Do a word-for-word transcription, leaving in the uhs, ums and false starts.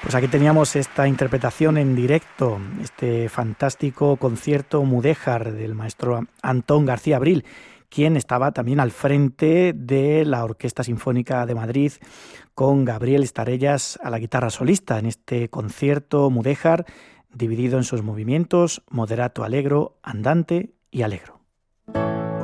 Pues aquí teníamos esta interpretación en directo, este fantástico concierto mudéjar del maestro Antón García Abril, quien estaba también al frente de la Orquesta Sinfónica de Madrid con Gabriel Estarellas a la guitarra solista en este concierto mudéjar dividido en sus movimientos moderato allegro, andante y allegro.